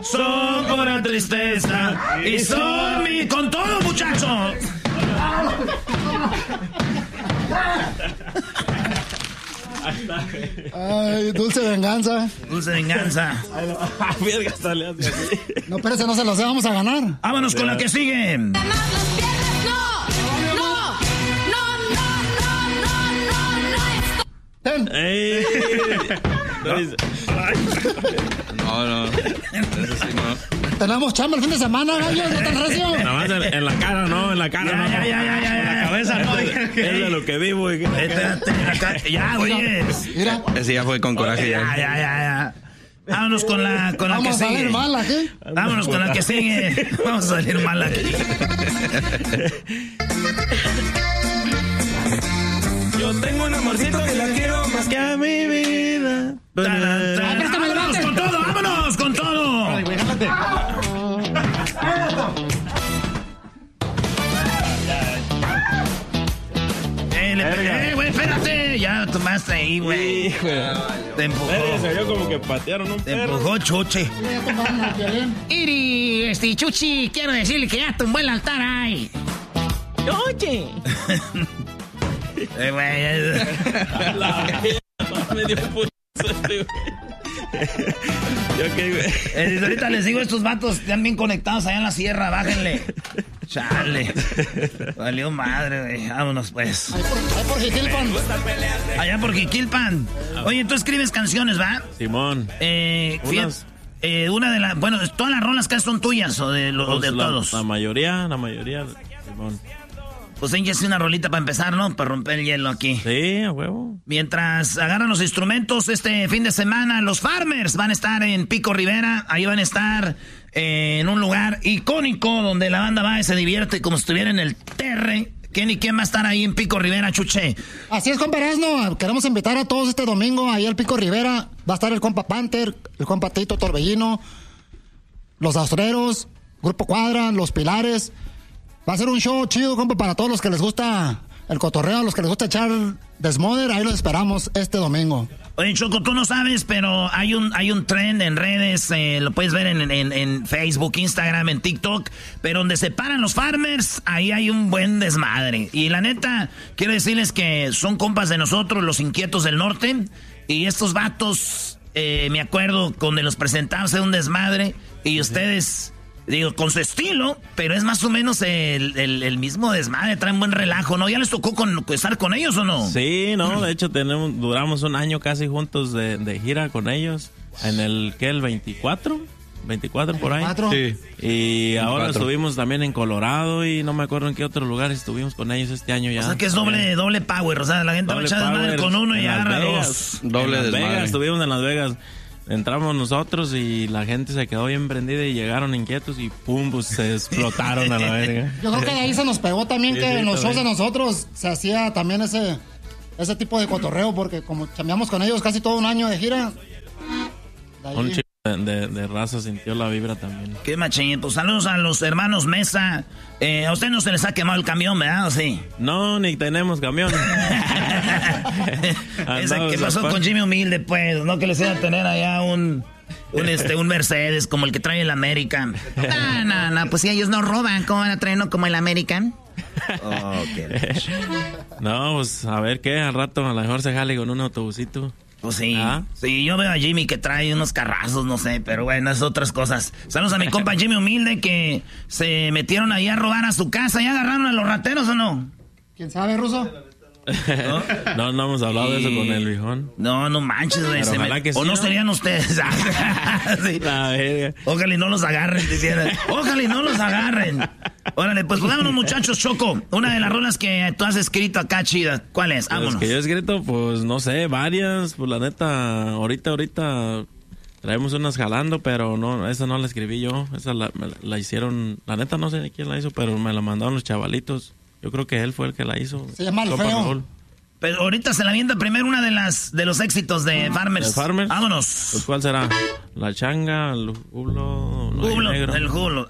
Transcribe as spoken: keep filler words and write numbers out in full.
son pura tristeza y son mi... ¡Con todo, muchachos! Ay, dulce venganza. Dulce venganza. No, espérese, no se los vamos a ganar. Vámonos con la que sigue. No, no, no, no, no, no, no, no. ¡Ey! No, no. Eso sí, no. Tenemos chamba el fin de semana, gallo, no tan recio. Nada más en, en la cara, no, en la cara, Ya, no. ya, ya, ya, ya, En la ya. cabeza, no. Ok, Es ok. de lo que vivo. güey. Espérate, acá. Ya, güey. Mira, Ese ya fue con coraje. Ya, Ya. ya, ya, ya. Vámonos con la, con la que vamos a sigue. salir mal aquí. Vámonos con la que sigue. Vamos a salir mal aquí. Yo tengo un amorcito que la quiero más que a mi vida. Tan, tan. Préstame el Vámonos bate. con todo, vámonos con todo. Eh, le pegué, güey, espérate. Ya tomaste ahí, güey. Hijo de- Te empujó. Se vio como que patearon un Te perro. empujó Chuche. Iri, este Chuchi, quiero decirle que ya tumbó el altar ahí. Oye. Eh, güey. La me dio putazo este, güey. Yo qué, güey. Eh, ahorita les digo, estos vatos están bien conectados allá en la sierra, bájenle. Chale. Valió madre, güey. Vámonos, pues. Ahí por, ahí por Jiquilpan. Allá por Jiquilpan. Oye, tú escribes canciones, ¿va? Simón. Eh, fíjate, Unas. eh, una de las... Bueno, todas las rolas que son tuyas o de, lo- o de Pues la, todos. La mayoría, la mayoría. Simón. Pues échese una rolita para empezar, ¿no? Para romper el hielo aquí. Sí, a huevo. Mientras agarran los instrumentos este fin de semana, los Farmers van a estar en Pico Rivera. Ahí van a estar eh, en un lugar icónico donde la banda va y se divierte como si estuviera en el Terre. ¿Quién y quién va a estar ahí en Pico Rivera, Chuche? Así es, compa Erasmo. Queremos invitar a todos este domingo ahí al Pico Rivera. Va a estar el compa Panther, el compa Tito Torbellino, los Astreros, Grupo Cuadra, los Pilares. Va a ser un show chido, compa, para todos los que les gusta el cotorreo, a los que les gusta echar desmoder. Ahí los esperamos este domingo. Oye, Choco, tú no sabes, pero hay un hay un trend en redes, eh, lo puedes ver en, en, en Facebook, Instagram, en TikTok, pero donde se paran los Farmers, ahí hay un buen desmadre. Y la neta, quiero decirles que son compas de nosotros, los Inquietos del Norte, y estos vatos, eh, me acuerdo, cuando los presentamos era un desmadre, y ustedes... Digo, con su estilo, pero es más o menos el, el, el mismo desmadre, traen buen relajo, ¿no? ¿Ya les tocó con, estar con ellos o no? Sí, no, de hecho tenemos, duramos un año casi juntos de, de gira con ellos. En el, ¿qué? ¿El veinticuatro? ¿veinticuatro por ahí? ¿Cuatro? Sí. Y ahora veinticuatro. estuvimos también en Colorado y no me acuerdo en qué otro lugar estuvimos con ellos este año ya. O sea que es doble, doble power, o sea, la gente va a Doble echar desmadre power con uno y en Las agarra Vegas. dos. Doble en Las desmadre. Vegas, estuvimos en Las Vegas. Entramos nosotros y la gente se quedó bien prendida y llegaron inquietos y pum, pues se explotaron a la verga. Yo creo que de ahí se nos pegó también Sí, que sí, en los shows de también. nosotros se hacía también ese, ese tipo de cotorreo, porque como chambeamos con ellos casi todo un año de gira. De ahí- Un chico de, de, de raza sintió la vibra también. Qué machín, pues saludos a los hermanos Mesa. Eh, a usted no se les ha quemado el camión, ¿verdad? ¿O sí? No, ni tenemos camión. Esa, ¿qué Andamos pasó aparte. con Jimmy Humilde, pues? ¿No que les iba a tener allá un, un, este, un Mercedes como el que trae el American? No, no, no, pues si ellos no roban, ¿cómo van a traer uno como el American? Oh, qué... No, pues a ver qué, al rato a lo mejor se jale con un autobusito. Pues sí, ¿Ah? sí, yo veo a Jimmy que trae unos carrazos, no sé, pero bueno, es otras cosas. Saludos a mi compa Jimmy Humilde que se metieron ahí a robar a su casa. ¿Ya agarraron a los rateros o no? ¿Quién sabe, Ruso? No, no hemos hablado de eso con el viejón. No, no manches, güey. Pero se ojalá met- que sí, O no ¿no? serían ustedes. Sí. La verga. Ojalá y no los agarren, diciera. Ojalá y no los agarren. Órale, pues vámonos, muchachos, Choco. Una de las rolas que tú has escrito acá, chida. ¿Cuál es? Los Vámonos. que yo he escrito, pues no sé, varias. Pues la neta, ahorita, ahorita traemos unas jalando, pero no, esa no la escribí yo. Esa la, me la- la hicieron, la neta no sé quién la hizo, pero me la mandaron los chavalitos. Yo creo que él fue el que la hizo. Se llama El Compa Feo. Raúl. Pero ahorita se la avienta primero una de las de los éxitos de Farmers. ¿De Farmers? Vámonos. Pues, ¿cuál será? La changa, el hulo, no hay Jublo, negro. el julo.